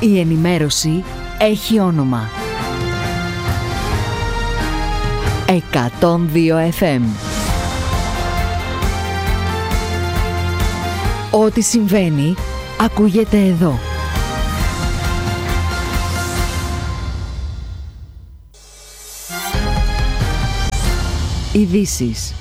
Η ενημέρωση έχει όνομα. 102 FM. Ό,τι συμβαίνει, ακούγεται εδώ. Ειδήσεις.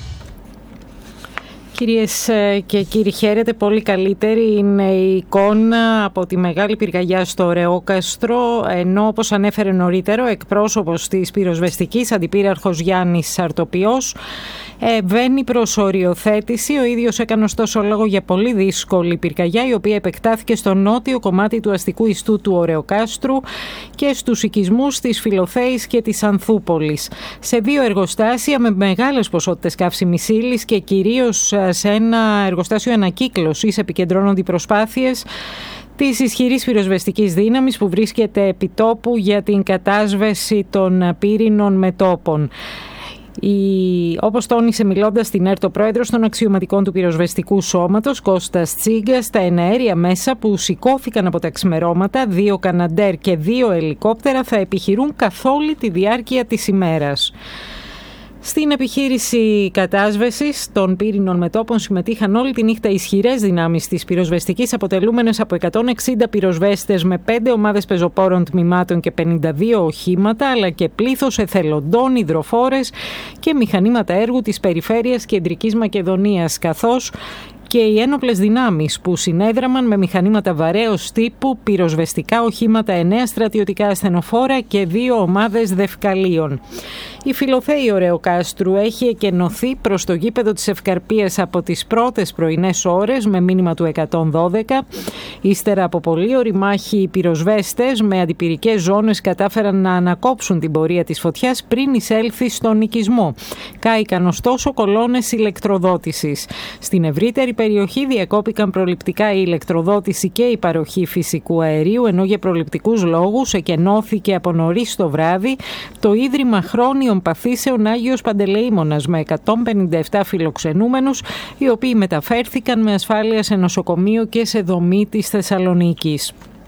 Κυρίες και κύριοι, χαίρετε. Πολύ καλύτερη είναι η εικόνα από τη μεγάλη πυρκαγιά στο Ρεόκαστρο, ενώ όπως ανέφερε νωρίτερα ο εκπρόσωπος της πυροσβεστικής, αντιπύραρχος Γιάννης Σαρτοπιός, βαίνει προς οριοθέτηση. Ο ίδιος έκανε ωστόσο λόγο για πολύ δύσκολη πυρκαγιά, η οποία επεκτάθηκε στο νότιο κομμάτι του αστικού ιστού του Ωρεοκάστρου και στους οικισμούς της Φιλοθέης και της Ανθούπολης. Σε δύο εργοστάσια με μεγάλες ποσότητες καύσιμης ύλης και κυρίως σε ένα εργοστάσιο ανακύκλωσης επικεντρώνονται οι προσπάθειες της ισχυρής πυροσβεστικής δύναμης που βρίσκεται επιτόπου για την κατάσβεση των πύρινων μετώπων. Όπως τόνισε μιλώντας στην ΕΡΤ ο πρόεδρος των αξιωματικών του πυροσβεστικού σώματος, Κώστας Τσίγκας, τα εναέρια μέσα που σηκώθηκαν από τα ξημερώματα, 2 Καναντέρ και 2 ελικόπτερα, θα επιχειρούν καθ' όλη τη διάρκεια της ημέρας. Στην επιχείρηση κατάσβεσης των πύρινων μετώπων συμμετείχαν όλη τη νύχτα ισχυρές δυνάμεις της πυροσβεστικής, αποτελούμενες από 160 πυροσβέστες με 5 ομάδες πεζοπόρων τμήματων και 52 οχήματα, αλλά και πλήθος εθελοντών, υδροφόρες και μηχανήματα έργου της περιφέρειας Κεντρικής Μακεδονίας, καθώς και οι ένοπλες δυνάμεις που συνέδραμαν με μηχανήματα βαρέως τύπου, πυροσβεστικά οχήματα, 9 στρατιωτικά ασθενοφόρα και 2 ομάδες δευκαλίων. Η Φιλοθέη Ωρεοκάστρου έχει εκενωθεί προς το γήπεδο της Ευκαρπίας από τις πρώτες πρωινές ώρες με μήνυμα του 112. Ύστερα από πολύ ωριμάχη, οι πυροσβέστες με αντιπυρικές ζώνες κατάφεραν να ανακόψουν την πορεία της φωτιάς πριν εισέλθει στον οικισμό. Κάηκαν ωστόσο κολόνες ηλεκτροδότησης. Στην ευρύτερη περιοχή διακόπηκαν προληπτικά η ηλεκτροδότηση και η παροχή φυσικού αερίου, ενώ για προληπτικούς λόγους εκενώθηκε από νωρίς το βράδυ το Ίδρυμα Χρόνιων Παθήσεων Άγιος Παντελεήμονας με 157 φιλοξενούμενους, οι οποίοι μεταφέρθηκαν με ασφάλεια σε νοσοκομείο και σε δομή της Θεσσαλονίκης.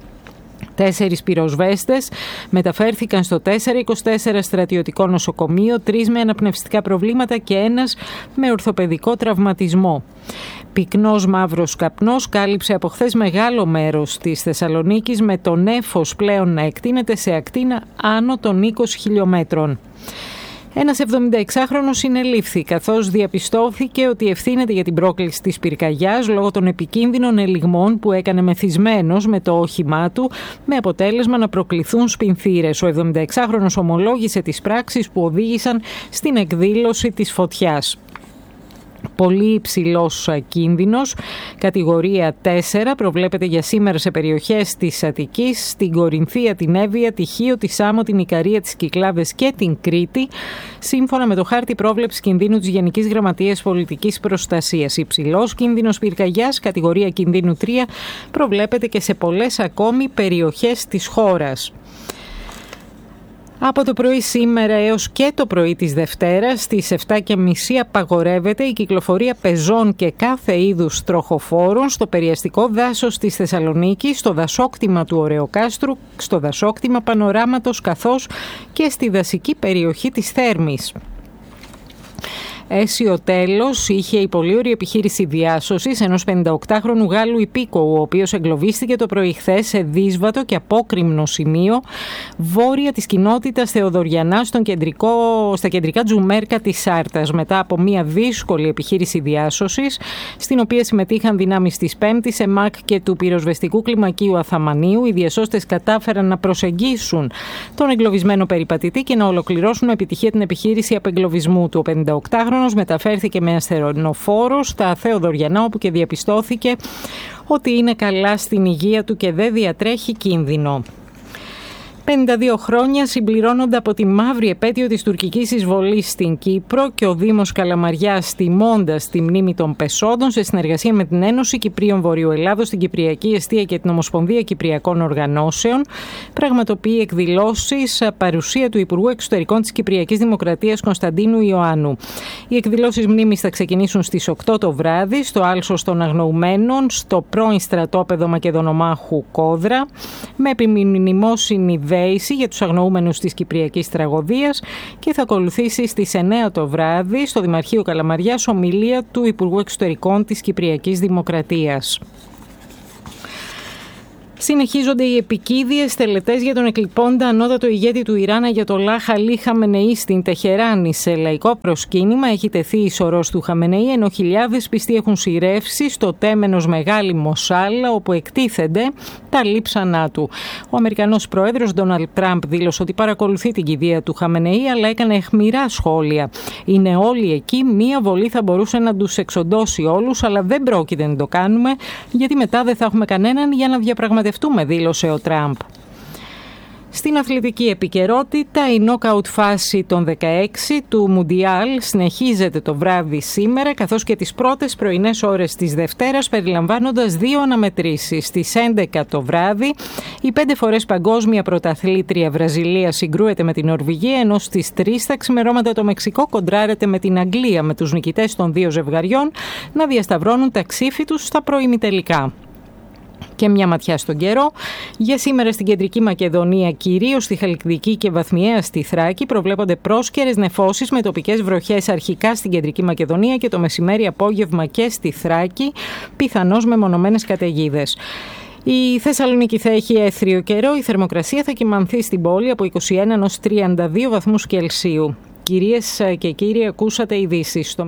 4 πυροσβέστες μεταφέρθηκαν στο 424 στρατιωτικό νοσοκομείο, 3 με αναπνευστικά προβλήματα και 1 με ορθοπαιδικό τραυματισμό. Πυκνός μαύρος καπνός κάλυψε από χθες μεγάλο μέρος της Θεσσαλονίκης, με το νέφος πλέον να εκτείνεται σε ακτίνα άνω των 20 χιλιόμετρων. Ένας 76χρονος συνελήφθη, καθώς διαπιστώθηκε ότι ευθύνεται για την πρόκληση της πυρκαγιάς λόγω των επικίνδυνων ελιγμών που έκανε μεθυσμένος με το όχημά του, με αποτέλεσμα να προκληθούν σπινθήρες. Ο 76χρονος ομολόγησε τις πράξεις που οδήγησαν στην εκδήλωση της φωτιάς. Πολύ υψηλός κίνδυνος, κατηγορία 4, προβλέπεται για σήμερα σε περιοχές της Αττικής, στην Κορινθία, την Εύβοια, τη Χίο, τη Σάμο, την Ικαρία, τις Κυκλάδες και την Κρήτη, σύμφωνα με το χάρτη πρόβλεψης κινδύνου της Γενικής Γραμματείας Πολιτικής Προστασίας. Υψηλός κίνδυνος πυρκαγιάς, κατηγορία κινδύνου 3, προβλέπεται και σε πολλές ακόμη περιοχές της χώρας. Από το πρωί σήμερα έως και το πρωί της Δευτέρας στις 7:30 απαγορεύεται η κυκλοφορία πεζών και κάθε είδους τροχοφόρων στο περιαστικό δάσος της Θεσσαλονίκης, στο δασόκτημα του Ωρεοκάστρου, στο δασόκτημα Πανοράματος, καθώς και στη δασική περιοχή της Θέρμης. Αίσιο τέλος είχε η πολύωρη επιχείρηση διάσωσης ενός 58χρονου Γάλλου υπήκοου, ο οποίος εγκλωβίστηκε το πρωί χθες σε δύσβατο και απόκρημνο σημείο βόρεια της κοινότητας Θεοδωριανά στα κεντρικά Τζουμέρκα της Σάρτας, μετά από μια δύσκολη επιχείρηση διάσωσης, στην οποία συμμετείχαν δυνάμεις της 5ης ΕΜΑΚ και του πυροσβεστικού κλιμακίου Αθαμανίου. Οι διασώστες κατάφεραν να προσεγγίσουν τον εγκλωβισμένο περιπατητή και να ολοκληρώσουν με επιτυχία την επιχείρηση απεγκλωβισμού του. Ο 58χρονος μεταφέρθηκε με ασθενοφόρο στα Θεοδωριανά, όπου και διαπιστώθηκε ότι είναι καλά στην υγεία του και δεν διατρέχει κίνδυνο. 52 χρόνια συμπληρώνονται από τη μαύρη επέτειο της τουρκικής εισβολής στην Κύπρο και ο Δήμος Καλαμαριάς, τιμώντας τη μνήμη των πεσόντων σε συνεργασία με την Ένωση Κυπρίων Βορείου Ελλάδος, την Κυπριακή Εστία και την Ομοσπονδία Κυπριακών Οργανώσεων, πραγματοποιεί εκδηλώσεις παρουσία του Υπουργού Εξωτερικών της Κυπριακής Δημοκρατίας Κωνσταντίνου Ιωάννου. Οι εκδηλώσεις μνήμης θα ξεκινήσουν στις 8 το βράδυ στο Άλσος των Αγνοουμένων, στο πρώην στρατόπεδο Μακεδονομάχου Κόδρα, με επιμνημόσυνη δέηση για τους αγνοούμενους της Κυπριακής Τραγωδίας, και θα ακολουθήσει στις 9 το βράδυ στο Δημαρχείο Καλαμαριάς ομιλία του Υπουργού Εξωτερικών της Κυπριακής Δημοκρατίας. Συνεχίζονται οι επικίδιες τελετές για τον εκλειπώντα ανώτατο ηγέτη του Ιράν Αγιατολάχ Αλί Χαμενεή στην Τεχεράνη. Σε λαϊκό προσκύνημα έχει τεθεί η σωρός του Χαμενεή, ενώ χιλιάδες πιστοί έχουν σειρεύσει στο τέμενος Μεγάλη Μοσάλα, όπου εκτίθενται τα λείψανά του. Ο Αμερικανός πρόεδρος Ντόναλντ Τραμπ δήλωσε ότι παρακολουθεί την κηδεία του Χαμενεή, αλλά έκανε αιχμηρά σχόλια. Είναι όλοι εκεί, μία βολή θα μπορούσε να τους εξοντώσει όλους, αλλά δεν πρόκειται να το κάνουμε, γιατί μετά δεν θα έχουμε κανέναν για να διαπραγματευτούμε, δήλωσε ο Τραμπ. Στην αθλητική επικαιρότητα, η νόκαουτ φάση των 16 του Μουντιάλ συνεχίζεται το βράδυ σήμερα, καθώς και τις πρώτες πρωινές ώρες της Δευτέρας, περιλαμβάνοντας 2 αναμετρήσεις. Στις 11 το βράδυ, η 5 φορές παγκόσμια πρωταθλήτρια Βραζιλία συγκρούεται με την Νορβηγία, ενώ στις 3 τα ξημερώματα το Μεξικό κοντράρεται με την Αγγλία, με τους νικητές των 2 ζευγαριών να διασταυρώνουν τα ξύφη τους στα προημιτελικά. Και μια ματιά στον καιρό. Για σήμερα στην Κεντρική Μακεδονία, κυρίως στη Χαλκιδική και βαθμιαία στη Θράκη, προβλέπονται πρόσκαιρες νεφώσεις με τοπικές βροχές αρχικά στην Κεντρική Μακεδονία και το μεσημέρι απόγευμα και στη Θράκη, πιθανώς με μονομένες καταιγίδες. Η Θεσσαλονίκη θα έχει έθριο καιρό, η θερμοκρασία θα κυμανθεί στην πόλη από 21 έως 32 βαθμούς Κελσίου. Κυρίες και κύριοι, ακούσατε ειδήσεις.